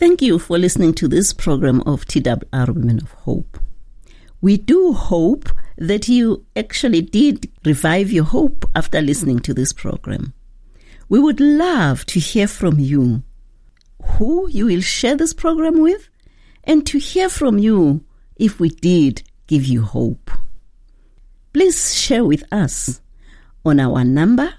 Thank you for listening to this program of TWR Women of Hope. We do hope that you actually did revive your hope after listening to this program. We would love to hear from you, who you will share this program with, and to hear from you if we did give you hope. Please share with us on our number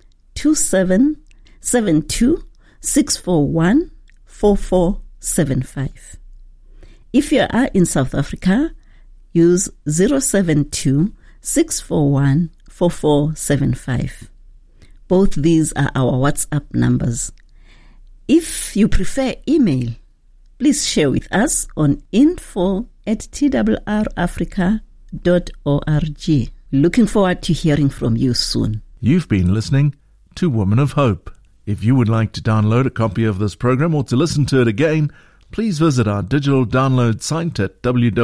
2772 641 4475. If you are in South Africa, use 072 641 4475. Both these are our WhatsApp numbers. If you prefer email, please share with us on info@twrafrica.org. Looking forward to hearing from you soon. You've been listening to Women of Hope. If you would like to download a copy of this program or to listen to it again, please visit our digital download site at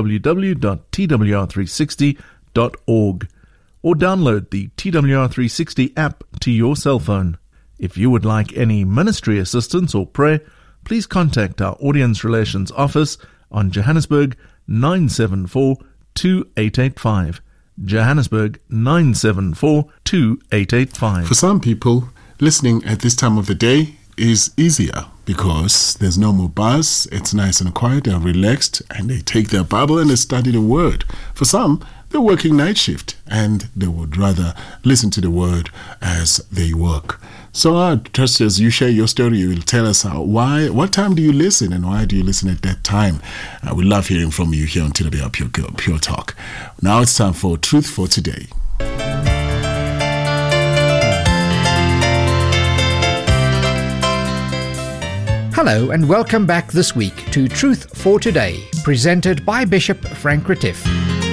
www.twr360.org or download the TWR360 app to your cell phone. If you would like any ministry assistance or prayer, please contact our Audience Relations Office on Johannesburg 974 2885. Johannesburg 974 2885. For some people, listening at this time of the day is easier because there's no more buzz, it's nice and quiet, they're relaxed, and they take their Bible and they study the Word. For some, they're working night shift and they would rather listen to the Word as they work. So I trust as you share your story, you will tell us what time do you listen and why do you listen at that time? We love hearing from you here on TWR Pure Talk. Now it's time for Truth for Today. Hello and welcome back this week to Truth for Today, presented by Bishop Frank Retief.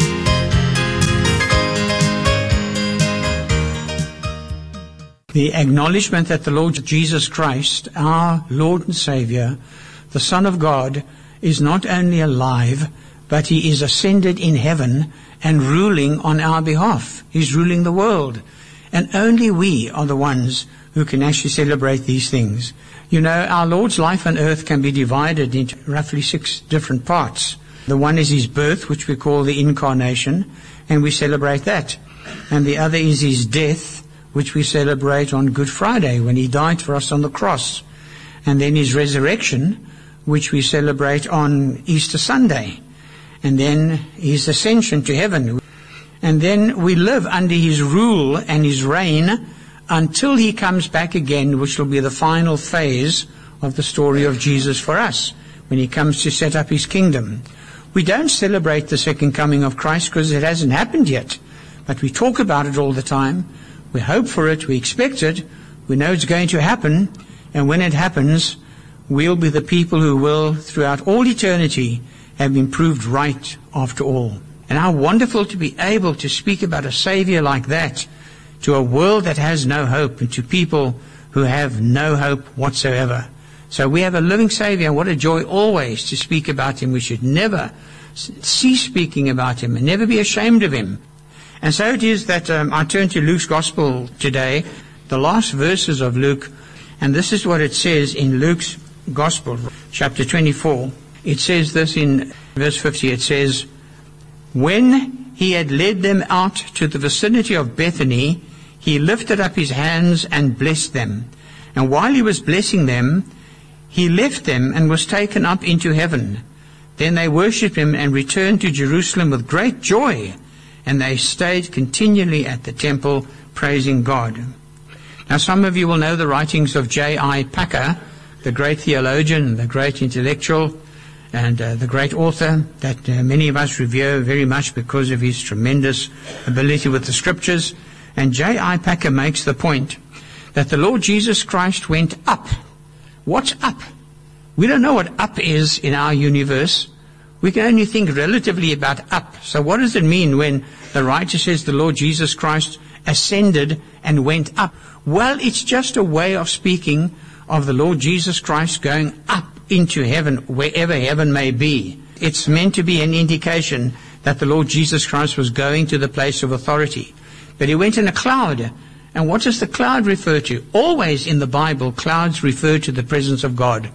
The acknowledgement that the Lord Jesus Christ, our Lord and Savior, the Son of God, is not only alive, but He is ascended in heaven and ruling on our behalf. He's ruling the world. And only we are the ones who can actually celebrate these things. You know, our Lord's life on earth can be divided into roughly 6 different parts. The one is His birth, which we call the incarnation, and we celebrate that. And the other is His death, which we celebrate on Good Friday, when He died for us on the cross. And then His resurrection, which we celebrate on Easter Sunday. And then His ascension to heaven. And then we live under His rule and His reign until He comes back again, which will be the final phase of the story of Jesus for us, when He comes to set up His kingdom. We don't celebrate the second coming of Christ because it hasn't happened yet, but we talk about it all the time. We hope for it, we expect it, we know it's going to happen, and when it happens, we'll be the people who will, throughout all eternity, have been proved right after all. And how wonderful to be able to speak about a Savior like that to a world that has no hope and to people who have no hope whatsoever. So we have a living Savior, and what a joy always to speak about Him. We should never cease speaking about Him and never be ashamed of Him. And so it is that I turn to Luke's Gospel today, the last verses of Luke, and this is what it says in Luke's Gospel, chapter 24. It says this in verse 50, it says, "When He had led them out to the vicinity of Bethany, He lifted up His hands and blessed them. And while He was blessing them, He left them and was taken up into heaven. Then they worshipped Him and returned to Jerusalem with great joy, and they stayed continually at the temple, praising God." Now some of you will know the writings of J.I. Packer, the great theologian, the great intellectual, and the great author that many of us revere very much because of his tremendous ability with the Scriptures. And J.I. Packer makes the point that the Lord Jesus Christ went up. What's up? We don't know what up is in our universe. We can only think relatively about up. So what does it mean when the writer says the Lord Jesus Christ ascended and went up? Well, it's just a way of speaking of the Lord Jesus Christ going up into heaven, wherever heaven may be. It's meant to be an indication that the Lord Jesus Christ was going to the place of authority. But He went in a cloud. And what does the cloud refer to? Always in the Bible, clouds refer to the presence of God.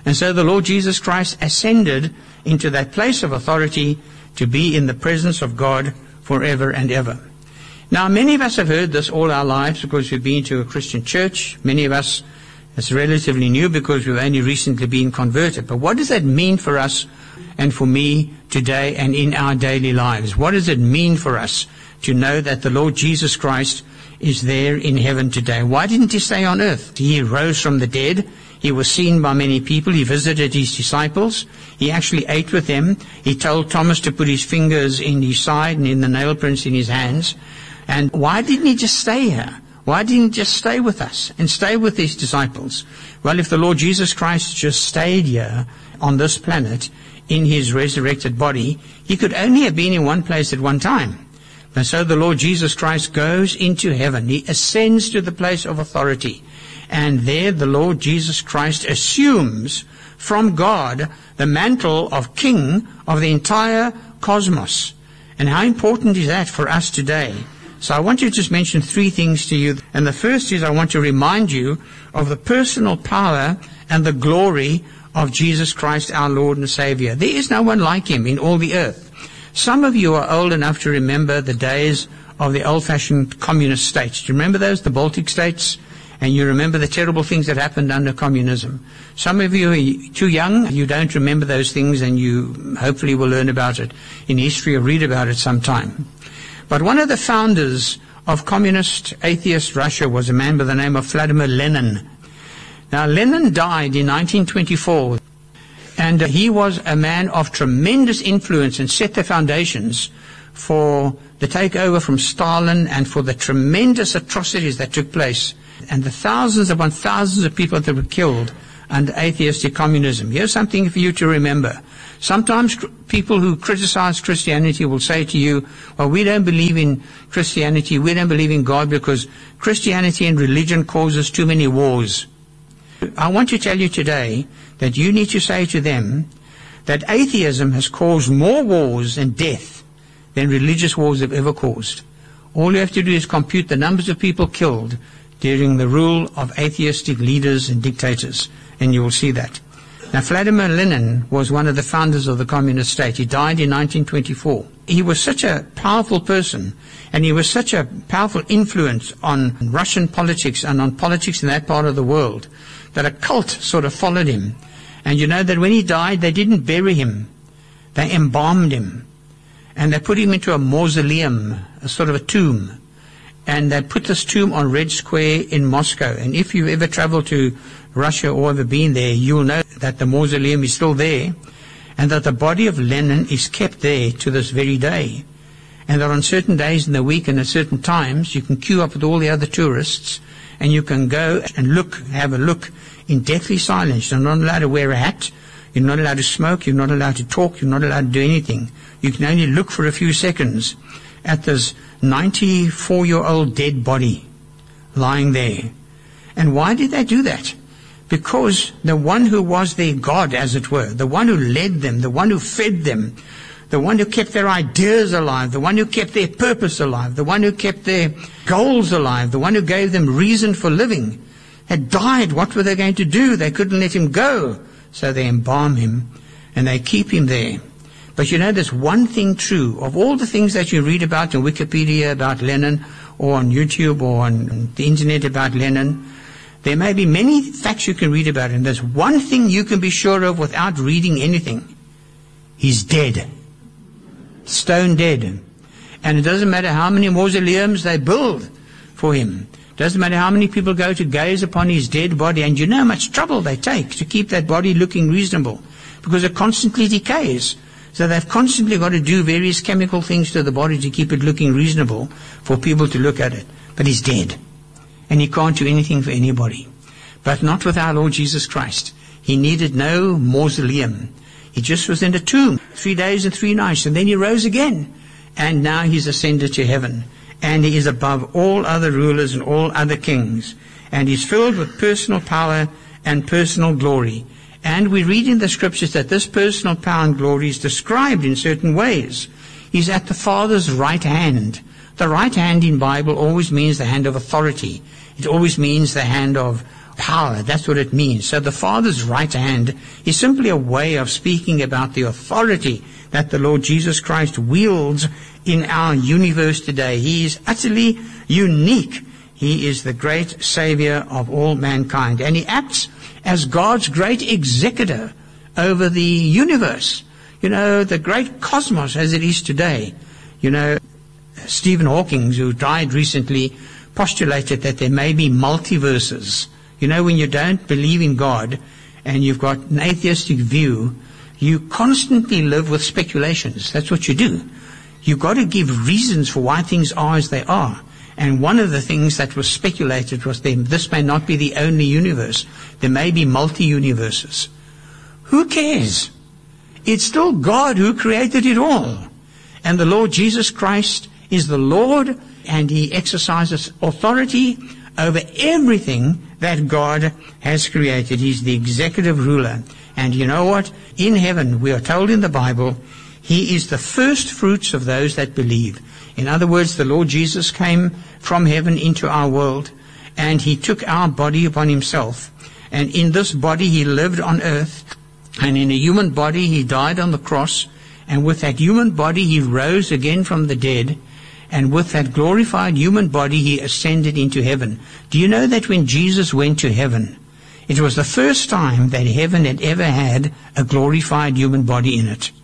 And so the Lord Jesus Christ ascended into that place of authority to be in the presence of God forever and ever. Now, many of us have heard this all our lives because we've been to a Christian church. Many of us, it's relatively new because we've only recently been converted. But what does that mean for us and for me today and in our daily lives? What does it mean for us to know that the Lord Jesus Christ is there in heaven today? Why didn't he stay on earth? He rose from the dead. He was seen by many people. He visited his disciples. He actually ate with them. He told Thomas to put his fingers in his side and in the nail prints in his hands. And why didn't he just stay here? Why didn't he just stay with us and stay with his disciples? Well, if the Lord Jesus Christ just stayed here on this planet in his resurrected body, he could only have been in one place at one time. And so the Lord Jesus Christ goes into heaven. He ascends to the place of authority. And there the Lord Jesus Christ assumes from God the mantle of king of the entire cosmos. And how important is that for us today? So I want to just mention three things to you. And the first is I want to remind you of the personal power and the glory of Jesus Christ, our Lord and Savior. There is no one like him in all the earth. Some of you are old enough to remember the days of the old-fashioned communist states. Do you remember those, the Baltic states? And you remember the terrible things that happened under communism. Some of you are too young, you don't remember those things, and you hopefully will learn about it in history or read about it sometime. But one of the founders of communist atheist Russia was a man by the name of Vladimir Lenin. Now, Lenin died in 1924, and he was a man of tremendous influence and set the foundations for the takeover from Stalin and for the tremendous atrocities that took place and the thousands upon thousands of people that were killed under atheistic communism. Here's something for you to remember. Sometimes people who criticize Christianity will say to you, well, we don't believe in Christianity, we don't believe in God because Christianity and religion causes too many wars. I want to tell you today that you need to say to them that atheism has caused more wars and death than religious wars have ever caused. All you have to do is compute the numbers of people killed during the rule of atheistic leaders and dictators, and you will see that. Now, Vladimir Lenin was one of the founders of the communist state. He died in 1924. He was such a powerful person, and he was such a powerful influence on Russian politics and on politics in that part of the world that a cult sort of followed him. And you know that when he died, they didn't bury him. They embalmed him. And they put him into a mausoleum, a sort of a tomb. And they put this tomb on Red Square in Moscow. And if you've ever traveled to Russia or ever been there, you'll know that the mausoleum is still there, and that the body of Lenin is kept there to this very day. And that on certain days in the week and at certain times, you can queue up with all the other tourists, and you can go and have a look in deathly silence. You're not allowed to wear a hat, you're not allowed to smoke, you're not allowed to talk, you're not allowed to do anything. You can only look for a few seconds at this 94-year-old dead body lying there. And why did they do that? Because the one who was their God, as it were, the one who led them, the one who fed them, the one who kept their ideas alive, the one who kept their purpose alive, the one who kept their goals alive, the one who gave them reason for living, had died. What were they going to do? They couldn't let him go. So they embalm him and they keep him there. But you know, there's one thing true. Of all the things that you read about in Wikipedia about Lenin, or on YouTube or on the internet about Lenin, there may be many facts you can read about him. There's one thing you can be sure of without reading anything. He's dead. Stone dead. And it doesn't matter how many mausoleums they build for him. It doesn't matter how many people go to gaze upon his dead body. And you know how much trouble they take to keep that body looking reasonable, because it constantly decays. So they've constantly got to do various chemical things to the body to keep it looking reasonable for people to look at it. But he's dead. And he can't do anything for anybody. But not with our Lord Jesus Christ. He needed no mausoleum. He just was in a tomb 3 days and 3 nights, and then he rose again. And now he's ascended to heaven. And he is above all other rulers and all other kings. And he's filled with personal power and personal glory. And we read in the scriptures that this personal power and glory is described in certain ways. He's at the Father's right hand. The right hand in Bible always means the hand of authority. It always means the hand of power. That's what it means. So the Father's right hand is simply a way of speaking about the authority that the Lord Jesus Christ wields in our universe today. He is utterly unique. He is the great Savior of all mankind. And he acts as God's great executor over the universe. You know, the great cosmos as it is today. You know, Stephen Hawking, who died recently, postulated that there may be multiverses. You know, when you don't believe in God and you've got an atheistic view, you constantly live with speculations. That's what you do. You've got to give reasons for why things are as they are. And one of the things that was speculated was this may not be the only universe. There may be multi-universes. Who cares? It's still God who created it all. And the Lord Jesus Christ is the Lord, and he exercises authority over everything that God has created. He's the executive ruler. And you know what? In heaven, we are told in the Bible, he is the first fruits of those that believe. In other words, the Lord Jesus came from heaven into our world, and he took our body upon himself. And in this body, he lived on earth, and in a human body, he died on the cross. And with that human body, he rose again from the dead. And with that glorified human body, he ascended into heaven. Do you know that when Jesus went to heaven, it was the first time that heaven had ever had a glorified human body in it?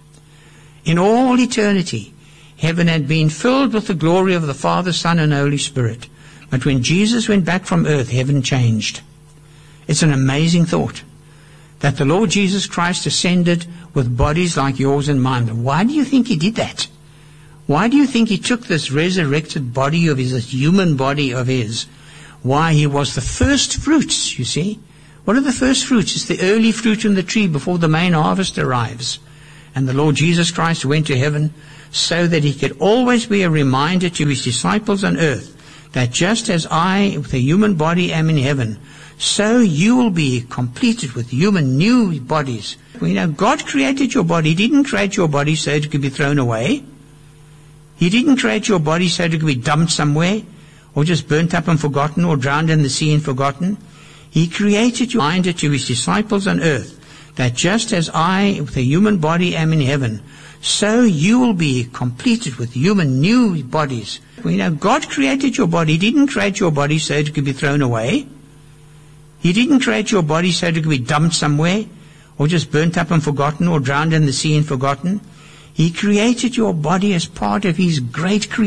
In all eternity, heaven had been filled with the glory of the Father, Son, and Holy Spirit. But when Jesus went back from earth, heaven changed. It's an amazing thought that the Lord Jesus Christ ascended with bodies like yours and mine. Why do you think he did that? Why do you think he took this resurrected body of his, this human body of his? Why? He was the first fruits, you see. What are the first fruits? It's the early fruit in the tree before the main harvest arrives. And the Lord Jesus Christ went to heaven so that he could always be a reminder to his disciples on earth that just as I, with a human body, am in heaven, so you will be completed with human new bodies. You know, God created your body. He didn't create your body so it could be thrown away. He didn't create your body so it could be dumped somewhere, or just burnt up and forgotten, or drowned in the sea and forgotten. He created you, reminder to his disciples on earth, that just as I, with a human body, am in heaven, so you will be completed with human new bodies. You know, God created your body. He didn't create your body so it could be thrown away. He didn't create your body so it could be dumped somewhere, or just burnt up and forgotten, or drowned in the sea and forgotten. He created your body as part of his great creation.